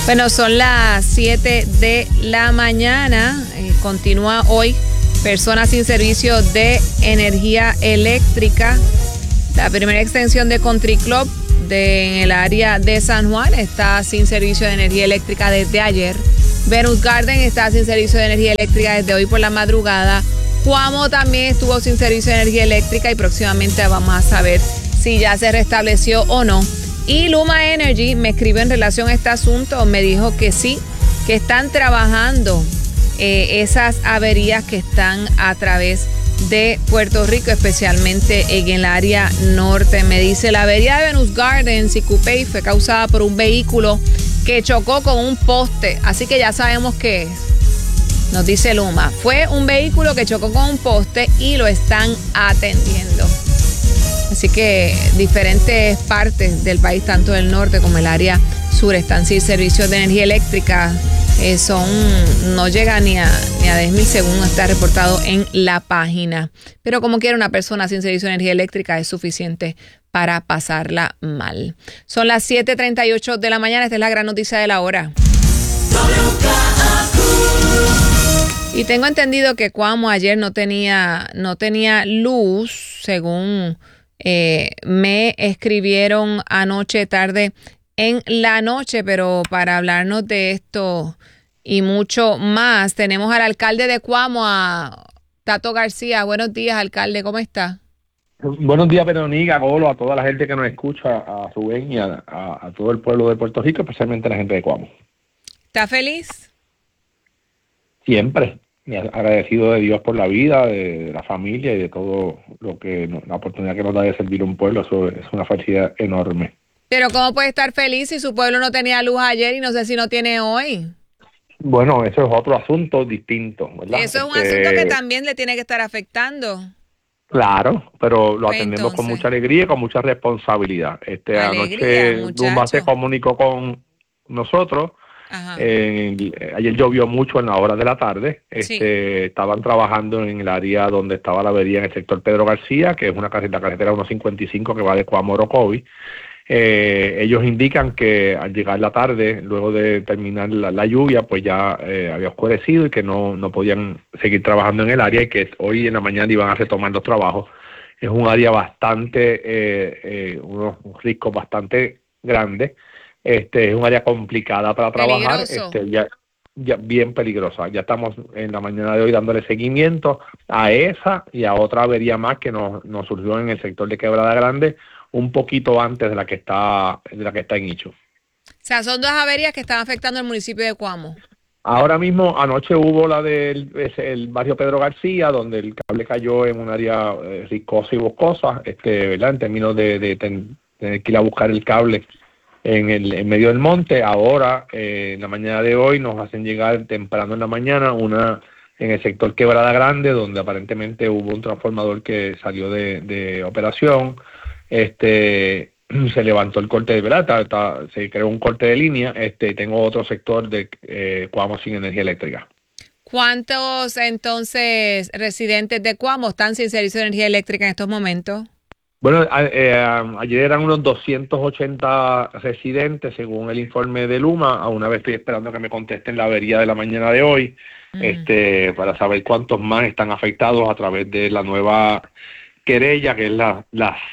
Bueno, son las 7 de la mañana. Continúa hoy Personas sin servicio de energía eléctrica. La primera extensión de Country Club en el área de San Juan está sin servicio de energía eléctrica desde ayer. Venus Garden está sin servicio de energía eléctrica desde hoy por la madrugada. Cuamo también estuvo sin servicio de energía eléctrica y próximamente vamos a saber si ya se restableció o no. Y Luma Energy me escribió en relación a este asunto, me dijo que sí, que están trabajando esas averías que están a través de Puerto Rico, especialmente en el área norte. Me dice, la avería de Venus Gardens y Coupey fue causada por un vehículo que chocó con un poste, así que ya sabemos qué es. Nos dice Luma, fue un vehículo que chocó con un poste y lo están atendiendo. Así que diferentes partes del país, tanto del norte como el área sur, están sin servicios de energía eléctrica. No llega ni a 10,000 según está reportado en la página. Pero como quiera, una persona sin servicio de energía eléctrica es suficiente para pasarla mal. Son las 7:38 de la mañana. Esta es la gran noticia de la hora. Y tengo entendido que Cuamo ayer no tenía luz, según me escribieron anoche tarde en la noche, pero para hablarnos de esto y mucho más, tenemos al alcalde de Cuamo, a Tato García. Buenos días, alcalde, ¿cómo está? Buenos días, Verónica, Golo, a toda la gente que nos escucha, a Rubén y a todo el pueblo de Puerto Rico, especialmente a la gente de Cuamo. ¿Está feliz? Siempre. Agradecido de Dios por la vida, de la familia y de todo lo que la oportunidad que nos da de servir a un pueblo. Eso es una felicidad enorme. Pero ¿cómo puede estar feliz si su pueblo no tenía luz ayer y no sé si no tiene hoy? Bueno, eso es otro asunto distinto, ¿verdad? Eso es un asunto que también le tiene que estar afectando. Claro, pero lo atendemos con mucha alegría y con mucha responsabilidad. Anoche Luma se comunicó con nosotros. Ayer llovió mucho en la hora de la tarde. Sí. Estaban trabajando en el área donde estaba la avería en el sector Pedro García, que es la carretera 155 que va de Cuamo a Orocovi. Ellos indican que al llegar la tarde, luego de terminar la lluvia, pues ya había oscurecido y que no podían seguir trabajando en el área y que hoy en la mañana iban a retomar los trabajos. Es un área bastante, unos riscos bastante grandes. Es un área complicada para trabajar, ya bien peligrosa. Ya estamos en la mañana de hoy dándole seguimiento a esa y a otra avería más que nos surgió en el sector de Quebrada Grande, un poquito antes de la que está en Icho. O sea, son dos averías que están afectando al municipio de Cuamo. Ahora mismo, anoche hubo la del el barrio Pedro García, donde el cable cayó en un área riscosa y boscosa, ¿verdad? En términos de tener que ir a buscar el cable en medio del monte. Ahora, en la mañana de hoy, nos hacen llegar temprano en la mañana una en el sector Quebrada Grande, donde aparentemente hubo un transformador que salió de operación. Se levantó el corte de ¿verdad? Se creó un corte de línea. Tengo otro sector de Cuamo sin energía eléctrica. ¿Cuántos entonces residentes de Cuamo están sin servicio de energía eléctrica en estos momentos? Bueno, ayer eran unos 280 residentes, según el informe de Luma. Aún una vez estoy esperando que me contesten la avería de la mañana de hoy, para saber cuántos más están afectados a través de la nueva querella, que es la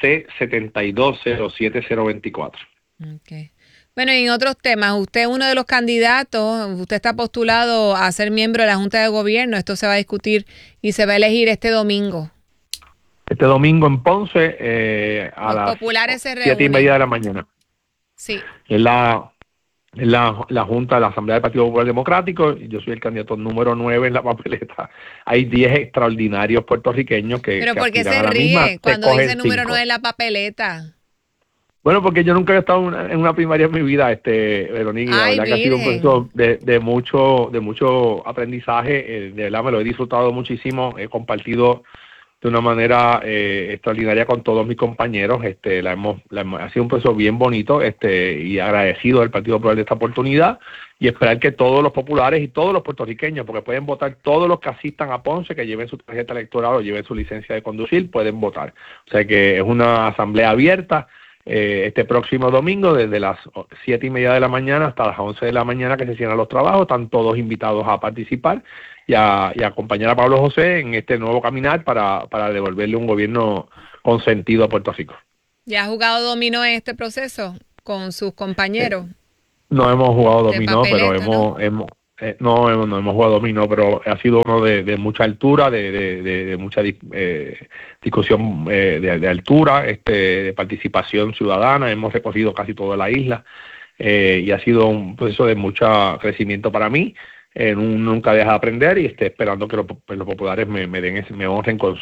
C-72-07024. Okay. Bueno, y en otros temas, usted es uno de los candidatos, usted está postulado a ser miembro de la Junta de Gobierno. Esto se va a discutir y se va a elegir este domingo. Este domingo en Ponce, a las 7:30 de la mañana. Sí. Es la Junta de la Asamblea del Partido Popular Democrático. Yo soy el candidato número 9 en la papeleta. Hay 10 extraordinarios puertorriqueños que... ¿Pero por qué se ríe cuando dice número 9 en la papeleta? Bueno, porque yo nunca he estado en una primaria en mi vida, Verónica. La verdad que ha sido un proceso de mucho aprendizaje. De verdad me lo he disfrutado muchísimo. He compartido de una manera extraordinaria con todos mis compañeros. Ha sido un proceso bien bonito, y agradecido del Partido Popular de esta oportunidad, y esperar que todos los populares y todos los puertorriqueños, porque pueden votar todos los que asistan a Ponce, que lleven su tarjeta electoral o lleven su licencia de conducir, pueden votar. O sea que es una asamblea abierta. este próximo domingo, desde las 7:30 de la mañana hasta las 11 de la mañana que se cierran los trabajos. Están todos invitados a participar y a acompañar a Pablo José en este nuevo caminar para devolverle un gobierno con sentido a Puerto Rico. ¿Ya ha jugado dominó en este proceso con sus compañeros? No hemos jugado dominó, papeleta, pero no hemos jugado dominó, pero ha sido uno de mucha altura, de mucha discusión de altura, de participación ciudadana. Hemos recorrido casi toda la isla y ha sido un proceso de mucho crecimiento para mí. Nunca deja de aprender y esperando que los populares me honren con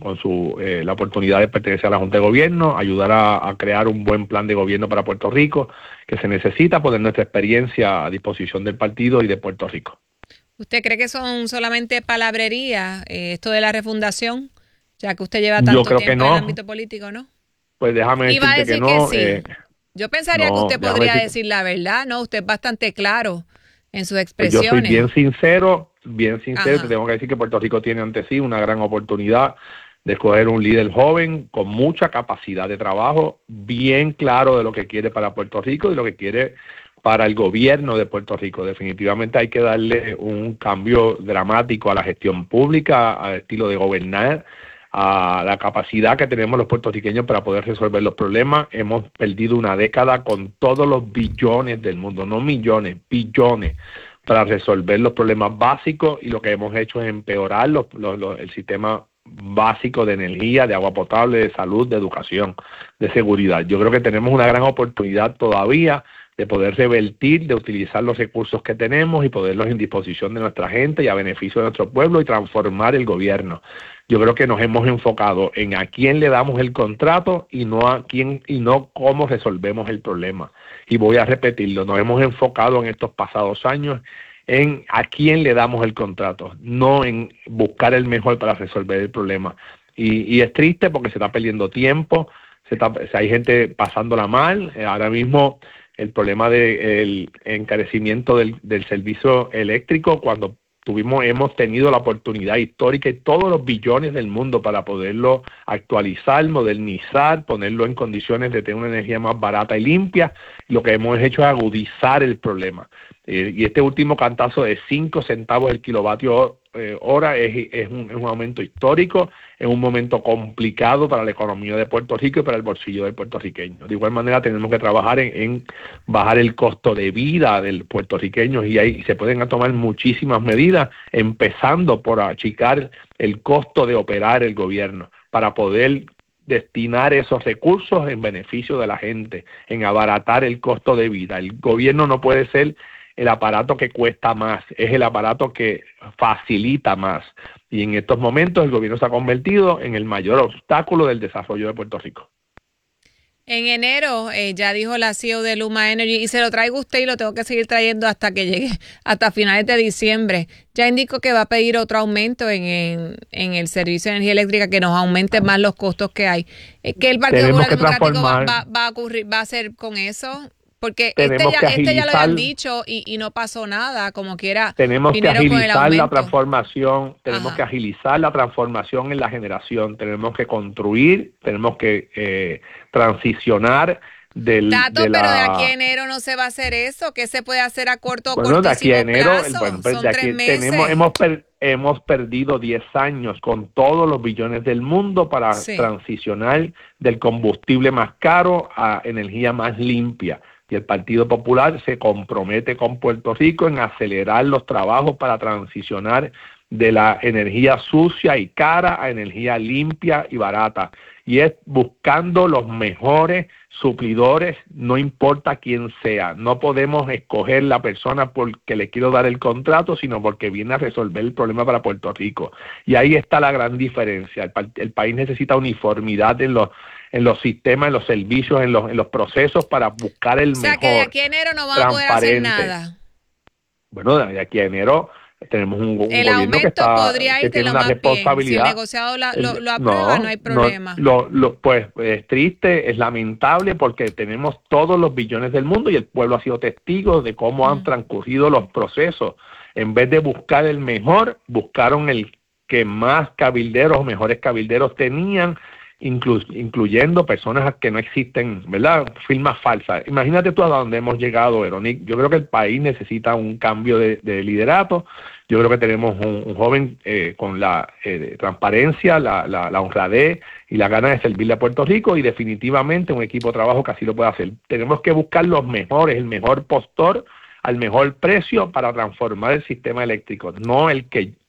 la oportunidad de pertenecer a la Junta de Gobierno, ayudar a crear un buen plan de gobierno para Puerto Rico, que se necesita, poner nuestra experiencia a disposición del partido y de Puerto Rico. ¿Usted cree que son solamente palabrería esto de la refundación, ya que usted lleva tanto tiempo en el ámbito político, no? Pues déjame decirte que no. Sí. Yo pensaría que usted podría decir la verdad, ¿no? Usted es bastante claro en sus expresiones. Yo soy bien sincero, te tengo que decir que Puerto Rico tiene ante sí una gran oportunidad de escoger un líder joven con mucha capacidad de trabajo, bien claro de lo que quiere para Puerto Rico y lo que quiere para el gobierno de Puerto Rico. Definitivamente hay que darle un cambio dramático a la gestión pública, al estilo de gobernar, a la capacidad que tenemos los puertorriqueños para poder resolver los problemas. Hemos perdido una década con todos los billones del mundo, no millones, billones, para resolver los problemas básicos, y lo que hemos hecho es empeorar el sistema básico de energía, de agua potable, de salud, de educación, de seguridad. Yo creo que tenemos una gran oportunidad todavía de poder revertir, de utilizar los recursos que tenemos y ponerlos en disposición de nuestra gente y a beneficio de nuestro pueblo y transformar el gobierno. Yo creo que nos hemos enfocado en a quién le damos el contrato y no cómo resolvemos el problema. Y voy a repetirlo, nos hemos enfocado en estos pasados años en a quién le damos el contrato, no en buscar el mejor para resolver el problema. Y es triste porque se está perdiendo tiempo, hay gente pasándola mal. Ahora mismo el problema del encarecimiento del servicio eléctrico, cuando hemos tenido la oportunidad histórica y todos los billones del mundo para poderlo actualizar, modernizar, ponerlo en condiciones de tener una energía más barata y limpia, lo que hemos hecho es agudizar el problema. Y este último cantazo de 5 centavos el kilovatio hora es un aumento histórico, es un momento complicado para la economía de Puerto Rico y para el bolsillo del puertorriqueño. De igual manera tenemos que trabajar en bajar el costo de vida del puertorriqueño, y ahí se pueden tomar muchísimas medidas, empezando por achicar el costo de operar el gobierno para poder destinar esos recursos en beneficio de la gente, en abaratar el costo de vida. El gobierno no puede ser el aparato que cuesta más, es el aparato que facilita más. Y en estos momentos el gobierno se ha convertido en el mayor obstáculo del desarrollo de Puerto Rico. En enero ya dijo la CEO de Luma Energy, y se lo traigo usted y lo tengo que seguir trayendo hasta que llegue, hasta finales de diciembre. Ya indicó que va a pedir otro aumento en el servicio de energía eléctrica, que nos aumente más los costos que hay. ¿Qué el Partido Popular Democrático va a hacer con eso? Porque este ya lo habían dicho y no pasó nada, como quiera. Tenemos que agilizar la transformación, tenemos que agilizar la transformación en la generación, tenemos que construir, tenemos que transicionar pero de aquí a enero no se va a hacer eso. ¿Qué se puede hacer a corto plazo? De aquí a enero, son 3 meses. Hemos perdido 10 años con todos los billones del mundo para transicionar del combustible más caro a energía más limpia. Y el Partido Popular se compromete con Puerto Rico en acelerar los trabajos para transicionar de la energía sucia y cara a energía limpia y barata. Y es buscando los mejores suplidores, no importa quién sea. No podemos escoger la persona porque le quiero dar el contrato, sino porque viene a resolver el problema para Puerto Rico. Y ahí está la gran diferencia. El país necesita uniformidad en los sistemas, en los servicios, en los procesos para buscar el mejor. O sea, que de aquí a enero no van a poder hacer nada. Bueno, de aquí a enero tenemos un gobierno que tiene una responsabilidad. Si el negociado lo aprueba, no hay problema. Pues es triste, es lamentable, porque tenemos todos los billones del mundo y el pueblo ha sido testigo de cómo han transcurrido los procesos. En vez de buscar el mejor, buscaron el que más cabilderos o mejores cabilderos tenían, incluyendo personas que no existen, ¿verdad? Firmas falsas. Imagínate tú a dónde hemos llegado, Veronique. Yo creo que el país necesita un cambio de liderato. Yo creo que tenemos un joven con la transparencia, la honradez y la gana de servirle a Puerto Rico, y definitivamente un equipo de trabajo que así lo puede hacer. Tenemos que buscar los mejores, el mejor postor al mejor precio para transformar el sistema eléctrico, no el que